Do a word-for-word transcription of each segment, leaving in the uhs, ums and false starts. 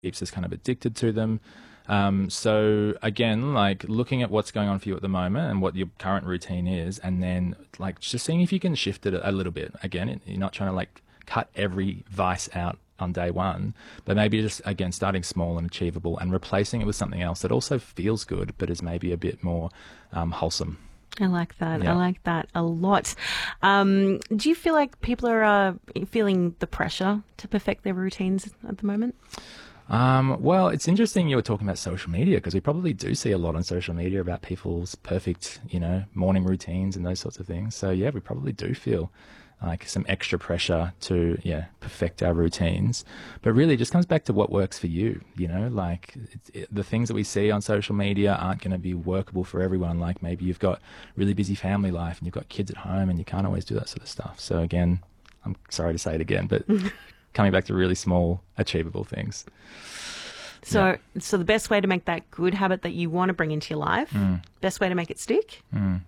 keeps us kind of addicted to them. Um, so again, like looking at what's going on for you at the moment and what your current routine is, and then like just seeing if you can shift it a little bit. Again, you're not trying to like cut every vice out on day one, but maybe just again starting small and achievable and replacing it with something else that also feels good but is maybe a bit more um, wholesome. I like that. Yeah. I like that a lot. Um, do you feel like people are uh, feeling the pressure to perfect their routines at the moment? Um, well, it's interesting you were talking about social media, because we probably do see a lot on social media about people's perfect, you know, morning routines and those sorts of things. So yeah, we probably do feel like some extra pressure to, yeah, perfect our routines. But really it just comes back to what works for you, you know, like it, it, the things that we see on social media aren't going to be workable for everyone. Like maybe you've got really busy family life and you've got kids at home and you can't always do that sort of stuff. So again, I'm sorry to say it again, but coming back to really small, achievable things. So, Yeah. so the best way to make that good habit that you want to bring into your life, Mm. best way to make it stick? Mm.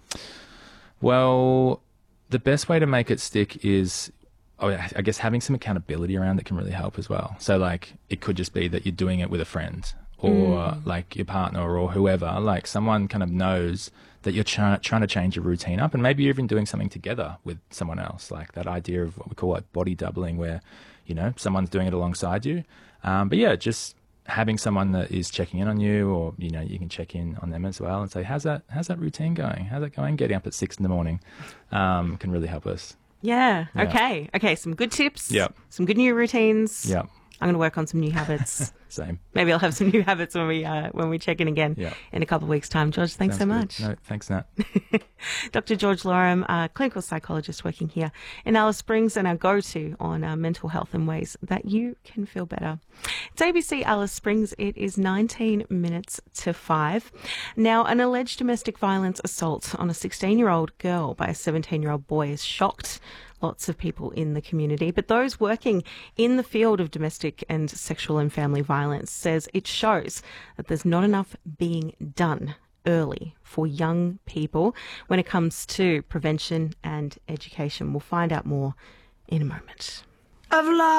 Well, the best way to make it stick is, oh, I guess, having some accountability around it can really help as well. So, like, it could just be that you're doing it with a friend or Mm. like your partner or whoever. Like, someone kind of knows that you're trying trying to change your routine up, and maybe you're even doing something together with someone else. Like that idea of what we call like body doubling, where you know someone's doing it alongside you. Um, but yeah, just having someone that is checking in on you, or you know, you can check in on them as well and say, how's that how's that routine going? How's that going? Getting up at six in the morning um, can really help us. Yeah. Yeah. Okay. Okay. Some good tips. Yep. Some good new routines. Yeah, I'm going to work on some new habits. same. Maybe I'll have some new habits when we uh, when we check in again Yeah. in a couple of weeks' time. George, thanks Sounds so good. much. No, thanks, Nat. Doctor George Lorem, uh, clinical psychologist working here in Alice Springs, and our go-to on uh, mental health and ways that you can feel better. It's A B C Alice Springs. It is nineteen minutes to five. Now, an alleged domestic violence assault on a sixteen-year-old girl by a seventeen-year-old boy has shocked lots of people in the community, but those working in the field of domestic and sexual and family violence says it shows that there's not enough being done early for young people when it comes to prevention and education. We'll find out more in a moment. Of love.